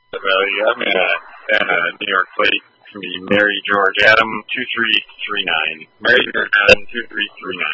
Valley. I'm in a New York plate. It's going to be Mary George Adam 2339. Mary George Adam 2339.